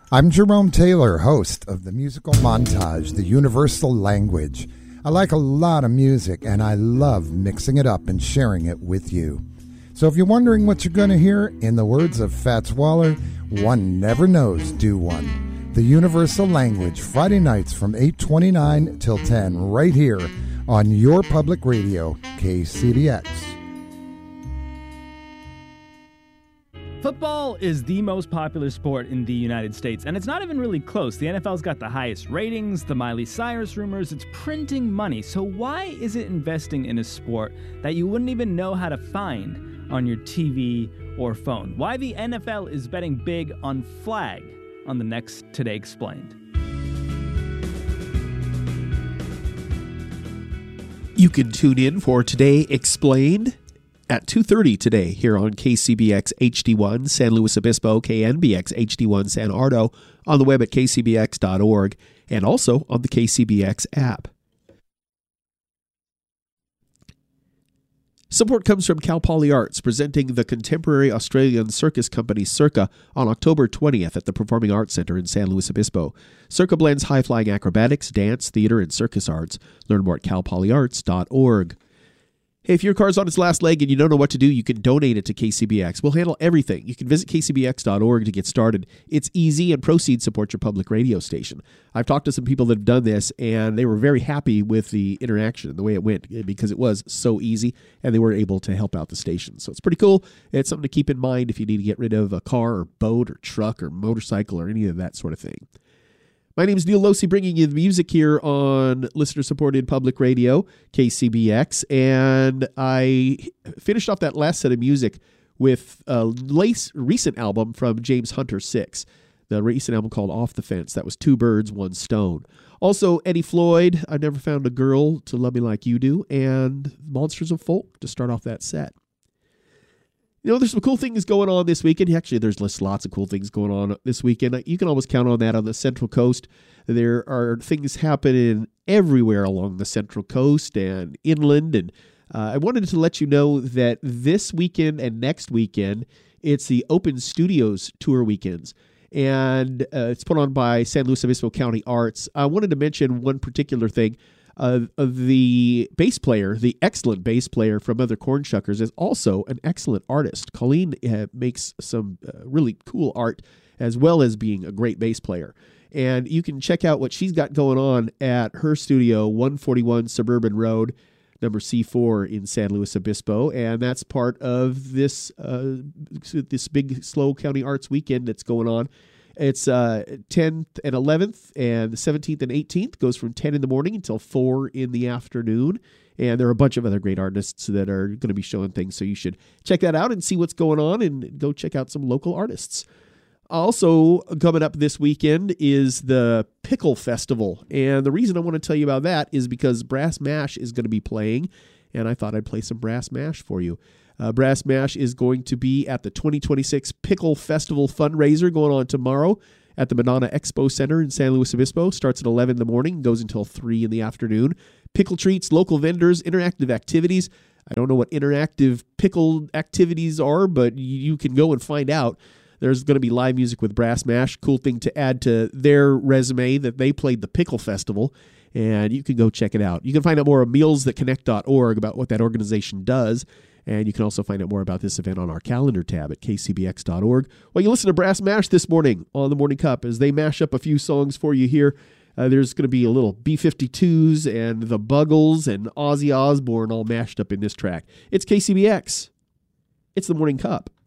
I'm Jerome Taylor, host of the musical montage, The Universal Language. I like a lot of music, and I love mixing it up and sharing it with you. So if you're wondering what you're going to hear, in the words of Fats Waller, one never knows, do one. The Universal Language, Friday nights from 8:29 till 10, right here on your public radio, KCBX. Football is the most popular sport in the United States, and it's not even really close. The NFL's got the highest ratings, the Miley Cyrus rumors, it's printing money. So why is it investing in a sport that you wouldn't even know how to find on your TV or phone? Why the NFL is betting big on flag on the next Today Explained. You can tune in for Today Explained at 2:30 today here on KCBX HD1 San Luis Obispo, KNBX HD1 San Ardo, on the web at kcbx.org, and also on the KCBX app. Support comes from Cal Poly Arts, presenting the contemporary Australian circus company Circa on October 20th at the Performing Arts Center in San Luis Obispo. Circa blends high-flying acrobatics, dance, theater, and circus arts. Learn more at calpolyarts.org. Hey, if your car's on its last leg and you don't know what to do, you can donate it to KCBX. We'll handle everything. You can visit kcbx.org to get started. It's easy, and proceeds support your public radio station. I've talked to some people that have done this, and they were very happy with the interaction, the way it went, because it was so easy, and they were able to help out the station. So it's pretty cool. It's something to keep in mind if you need to get rid of a car or boat or truck or motorcycle or any of that sort of thing. My name is Neil Losi, bringing you the music here on listener-supported public radio, KCBX, and I finished off that last set of music with a recent album from James Hunter 6, the recent album called Off the Fence. That was Two Birds, One Stone. Also, Eddie Floyd, I Never Found a Girl to Love Me Like You Do, and Monsters of Folk to start off that set. You know, there's some cool things going on this weekend. Actually, there's lots of cool things going on this weekend. You can always count on that on the Central Coast. There are things happening everywhere along the Central Coast and inland. And I wanted to let you know that this weekend and next weekend, it's the Open Studios Tour weekends. And it's put on by San Luis Obispo County Arts. I wanted to mention one particular thing. Of the bass player, the excellent bass player from Other Cornshuckers, is also an excellent artist. Colleen makes some really cool art, as well as being a great bass player. And you can check out what she's got going on at her studio, 141 Suburban Road, number C4 in San Luis Obispo. And that's part of this big SLO County Arts weekend that's going on. It's 10th and 11th, and the 17th and 18th goes from 10 in the morning until 4 in the afternoon. And there are a bunch of other great artists that are going to be showing things, so you should check that out and see what's going on and go check out some local artists. Also, coming up this weekend is the Pickle Festival. And the reason I want to tell you about that is because Brass Mash is going to be playing, and I thought I'd play some Brass Mash for you. Brass Mash is going to be at the 2026 Pickle Festival fundraiser going on tomorrow at the Madonna Expo Center in San Luis Obispo. Starts at 11 in the morning, goes until 3 in the afternoon. Pickle treats, local vendors, interactive activities. I don't know what interactive pickle activities are, but you can go and find out. There's going to be live music with Brass Mash. Cool thing to add to their resume that they played the Pickle Festival, and you can go check it out. You can find out more at mealsthatconnect.org about what that organization does. And you can also find out more about this event on our calendar tab at kcbx.org. Well, you listen to Brass Mash this morning on the Morning Cup as they mash up a few songs for you here. There's going to be a little B-52s and the Buggles and Ozzy Osbourne all mashed up in this track. It's KCBX. It's the Morning Cup.